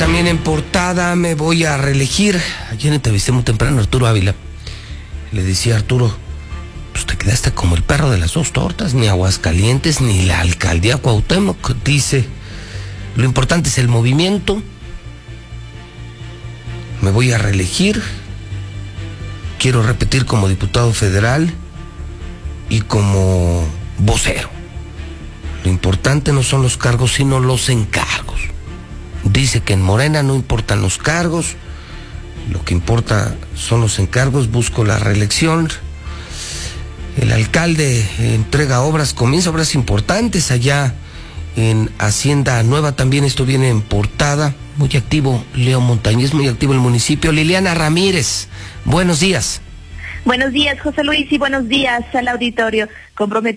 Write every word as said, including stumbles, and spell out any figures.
también en portada, me voy a reelegir. Ayer entrevisté muy temprano a Arturo Ávila. Le decía a Arturo, pues te quedaste como el perro de las dos tortas, ni Aguascalientes ni la alcaldía Cuauhtémoc. Dice, lo importante es el movimiento, me voy a reelegir, quiero repetir como diputado federal y como vocero. Lo importante no son los cargos, sino los encargos. Dice que en Morena no importan los cargos, lo que importa son los encargos, busco la reelección. El alcalde entrega obras, comienza obras importantes allá en Hacienda Nueva, también esto viene en portada. Muy activo Leo Montañez, muy activo el municipio. Liliana Ramírez, buenos días. Buenos días, José Luis, y buenos días al auditorio. Comprometido